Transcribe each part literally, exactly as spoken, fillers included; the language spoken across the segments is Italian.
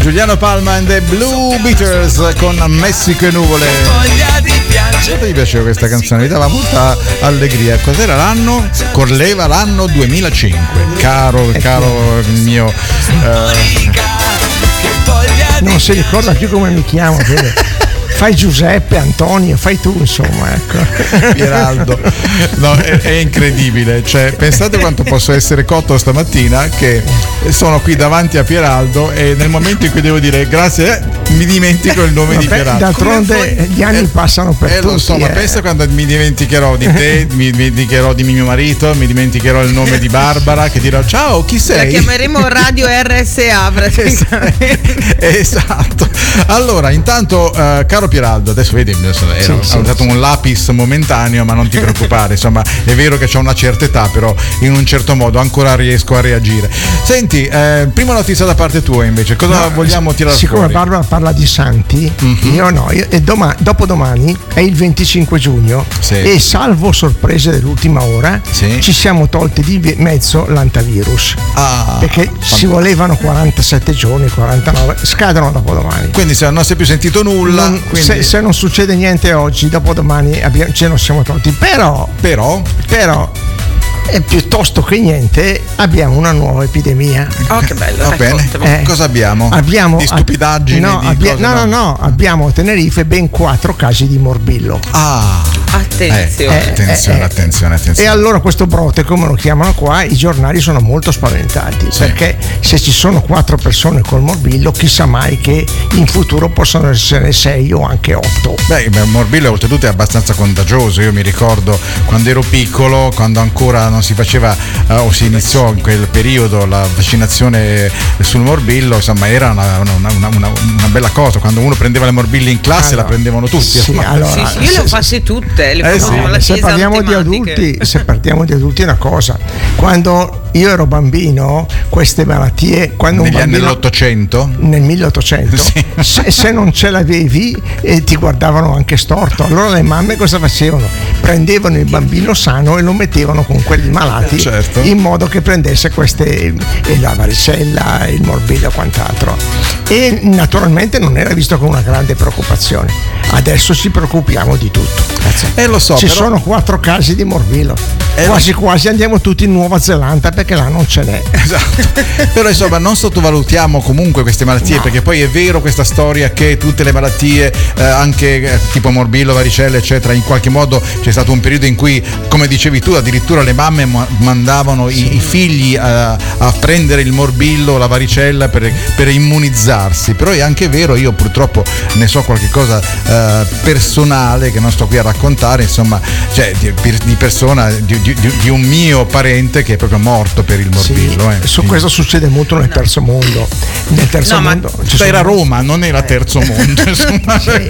Giuliano Palma and the Blue Beaters con Messico e nuvole. Quanto mi piaceva questa canzone, mi dava molta allegria. Cos'era l'anno? Corleva l'anno duemilacinque. Caro, caro il mio eh... non si ricorda più come mi chiamo, fai Giuseppe, Antonio, fai tu, insomma, ecco. Pieraldo, no, è, è incredibile, cioè pensate quanto posso essere cotto stamattina che sono qui davanti a Pieraldo e nel momento in cui devo dire grazie eh, mi dimentico il nome. Vabbè, di Pieraldo. D'altronde gli anni eh, passano per eh, tutti. Lo so, eh. Ma pensa quando mi dimenticherò di te, mi dimenticherò di mio marito, mi dimenticherò il nome di Barbara, che dirò ciao, chi sei? La chiameremo Radio R S A praticamente. Esatto. Allora, intanto, uh, caro Pieraldo, adesso vedi, adesso era, sì, ho usato sì, un lapis momentaneo, ma non ti preoccupare, insomma, è vero che ho una certa età, però in un certo modo ancora riesco a reagire. Senti, eh, prima notizia da parte tua invece, cosa no, vogliamo tirare siccome fuori? Siccome Barbara parla di santi, mm-hmm. io no, io, e doma, dopodomani è il venticinque giugno, sì, e salvo sorprese dell'ultima ora, sì, ci siamo tolti di mezzo l'antivirus, ah, perché fantastico. Si volevano quarantasette giorni, quarantanove, scadono dopodomani. Quindi se non si è più sentito nulla, non, quindi... se, se non succede niente oggi, dopodomani abbiamo, ce ne siamo tolti. Però, però, però e piuttosto che niente abbiamo una nuova epidemia. Oh, che bello. Va bene. Eh, cosa abbiamo? Abbiamo di stupidaggini? No, di abbia, cose, no, no, no, abbiamo a Tenerife ben quattro casi di morbillo. Ah. Attenzione. Eh, attenzione, eh, attenzione, attenzione. E allora questo brote, come lo chiamano qua, i giornali sono molto spaventati, sì, perché se ci sono quattro persone col morbillo, chissà mai che in futuro possono essere sei o anche otto. Beh, il morbillo oltretutto è abbastanza contagioso. Io mi ricordo quando ero piccolo, quando ancora non si faceva uh, o si iniziò in quel periodo la vaccinazione sul morbillo, insomma era una, una, una, una, una bella cosa. Quando uno prendeva le morbilli in classe, allora, la prendevano tutti. Sì, allora, sì, sì, io le ho fatte tutte. Le eh sì. No, se parliamo di adulti, se parliamo di adulti è una cosa. Quando io ero bambino, queste malattie, quando negli un bambino, anni dell'Ottocento, nel milleottocento, sì, se, se non ce l'avevi eh, ti guardavano anche storto. Allora le mamme cosa facevano? Prendevano il bambino sano e lo mettevano con quelli malati, certo, in modo che prendesse queste, eh, la varicella, il morbillo e quant'altro. E naturalmente non era visto con una grande preoccupazione. Adesso ci preoccupiamo di tutto. Eh, lo so, ci però... sono quattro casi di morbillo. Eh, quasi quasi andiamo tutti in Nuova Zelanda, perché là non ce n'è. Esatto. Però insomma non sottovalutiamo comunque queste malattie, no, perché poi è vero questa storia che tutte le malattie, eh, anche eh, tipo morbillo, varicella eccetera, in qualche modo c'è stato un periodo in cui, come dicevi tu, addirittura le mamme ma- mandavano sì. i, i figli a, a prendere il morbillo, la varicella per, per immunizzarsi. Però è anche vero, io purtroppo ne so qualche cosa eh, personale che non sto qui a raccontare, insomma, cioè di, di persona di, di, di un mio parente che è proprio morto per il morbillo. Sì, eh. su questo succede molto nel terzo mondo. Nel terzo no, mondo ma cioè era Roma, non era terzo mondo. Insomma. Sì,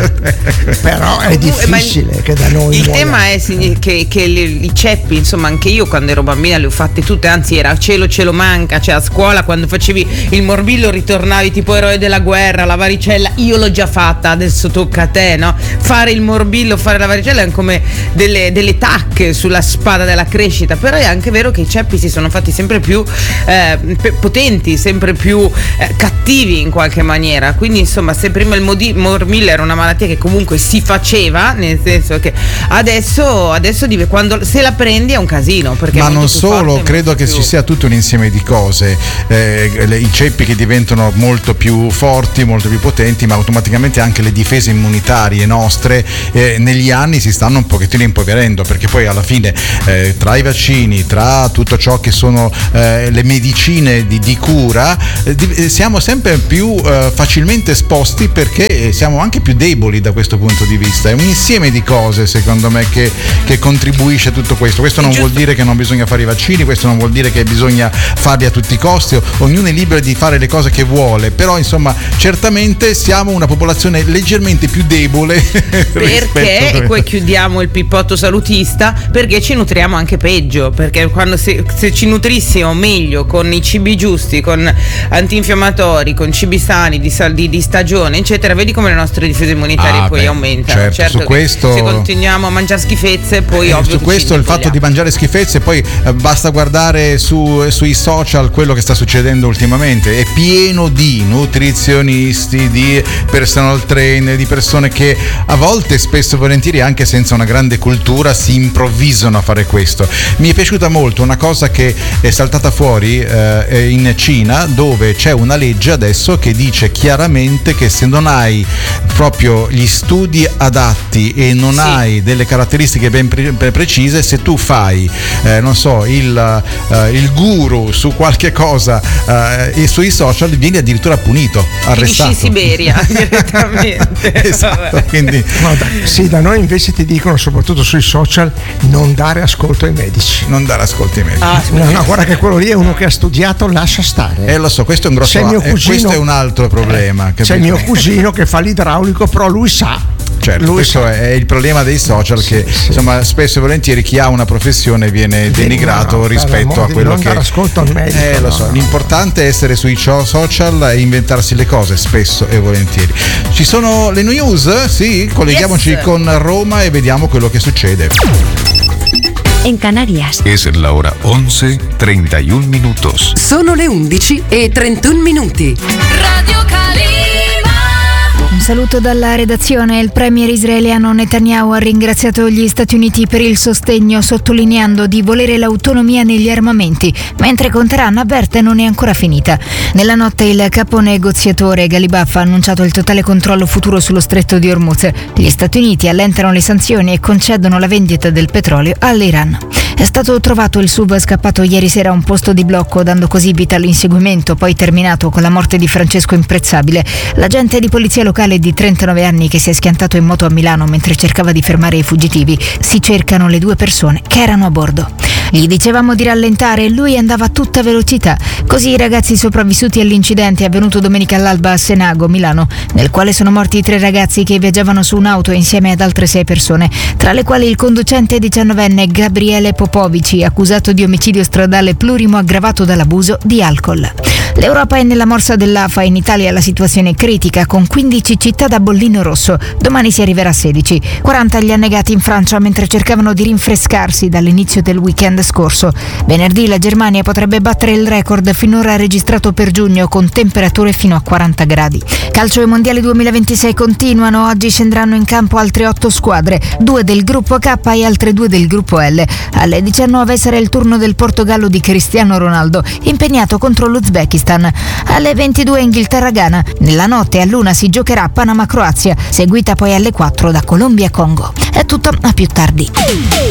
però è difficile il, che da noi il muoia. tema è che, che li, i ceppi, insomma, anche io quando ero bambina le ho fatte tutte, anzi era cielo cielo manca, cioè a scuola quando facevi il morbillo ritornavi tipo eroe della guerra, la varicella io l'ho già fatta, adesso tocca a te, no? Fare il morbillo, fare la varicella è come delle, delle tacche sulla spada della crescita. Però è anche vero che i ceppi si sono fatti sempre più eh, potenti, sempre più eh, cattivi in qualche maniera. Quindi insomma, se prima il modi- morbillo era una malattia che comunque si faceva, nel senso che adesso, adesso quando se la prendi è un casino, perché ma non solo, forte, credo che più... ci sia tutto un insieme di cose, eh, le, i ceppi che diventano molto più forti, molto più potenti, ma automaticamente anche le difese immunitarie nostre eh, negli anni si stanno un pochettino impoverendo, perché poi alla fine eh, tra i vaccini, tra tutto ciò che sono eh, le medicine di, di cura, eh, di, siamo sempre più eh, facilmente esposti, perché siamo anche più deboli da questo punto di vista. È un insieme di cose secondo me che, che contribuisce a tutto questo. Questo non vuol dire che non bisogna fare i vaccini, questo non vuol dire che bisogna farli a tutti i costi, ognuno è libero di fare le cose che vuole, però insomma certamente siamo una popolazione leggermente più debole perché, e poi chiudiamo il pippotto salutista, perché ci nutriamo anche peggio, perché quando se, se ci nutrissimo meglio con i cibi giusti, con antinfiammatori, con cibi sani di, di, di stagione eccetera, vedi come le nostre difese immunitarie ah, poi beh, aumentano. certo, certo su questo, se continuiamo a mangiare schifezze poi eh, ovvio su questo il fatto di mangiare schifezze, poi eh, basta guardare su, sui social quello che sta succedendo ultimamente, è pieno di di nutrizionisti, di personal trainer, di persone che a volte, spesso e volentieri, anche senza una grande cultura, si improvvisano a fare questo. Mi è piaciuta molto una cosa che è saltata fuori eh, in Cina, dove c'è una legge adesso che dice chiaramente che se non hai proprio gli studi adatti e non sì. hai delle caratteristiche ben, pre- ben precise, se tu fai eh, non so il, uh, il guru su qualche cosa uh, e sui social, vieni addirittura punito, arrestato. Finisci in Siberia direttamente. Esatto, quindi no, da, sì, da noi invece ti dicono, soprattutto sui social, non dare ascolto ai medici. Non dare ascolto ai medici. Ah, no, no, guarda che quello lì è uno che ha studiato, lascia stare. Eh lo so, questo è un grosso mio cugino, eh, questo è un altro problema. C'è il mio cugino che fa l'idraulico, però lui sa. Certo, lui questo sa. È il problema dei social, sì, che sì. insomma spesso e volentieri chi ha una professione viene denigrato no, no, rispetto a quello non che ascolto al medico. Eh, lo so, no, l'importante no. è essere sui social e inventarsi le cose spesso e volentieri. Ci sono le news? Sì, colleghiamoci yes. con Roma e vediamo quello che succede. En Canarias. Es la hora once treinta y un minutos. Sono le undici e trentuno minuti. Radio Calima. Un saluto dalla redazione. Il premier israeliano Netanyahu ha ringraziato gli Stati Uniti per il sostegno, sottolineando di volere l'autonomia negli armamenti, mentre con Teheran avverte non è ancora finita. Nella notte il capo negoziatore Galibaf ha annunciato il totale controllo futuro sullo stretto di Hormuz. Gli Stati Uniti allentano le sanzioni e concedono la vendita del petrolio all'Iran. È stato trovato il S U V scappato ieri sera a un posto di blocco, dando così vita all'inseguimento, poi terminato con la morte di Francesco Imprezzabile, l'agente di polizia locale di trentanove anni che si è schiantato in moto a Milano mentre cercava di fermare i fuggitivi. Si cercano le due persone che erano a bordo. Gli dicevamo di rallentare e lui andava a tutta velocità. Così i ragazzi sopravvissuti all'incidente avvenuto domenica all'alba a Senago, Milano, nel quale sono morti tre ragazzi che viaggiavano su un'auto insieme ad altre sei persone, tra le quali il conducente diciannovenne Gabriele Popovici, accusato di omicidio stradale plurimo aggravato dall'abuso di alcol. L'Europa è nella morsa dell'A F A. In Italia la situazione è critica, con quindici città da bollino rosso. Domani si arriverà a sedici. quaranta gli annegati in Francia mentre cercavano di rinfrescarsi dall'inizio del weekend scorso. Venerdì la Germania potrebbe battere il record finora registrato per giugno, con temperature fino a quaranta gradi. Calcio e mondiali duemilaventisei continuano. Oggi scenderanno in campo altre otto squadre, due del gruppo K e altre due del gruppo L. Alle diciannove sarà il turno del Portogallo di Cristiano Ronaldo, impegnato contro l'Uzbekistan. Alle ventidue Inghilterra-Ghana. Nella notte all'una si giocherà Panama-Croazia, seguita poi alle quattro da Colombia-Congo. È tutto, a più tardi.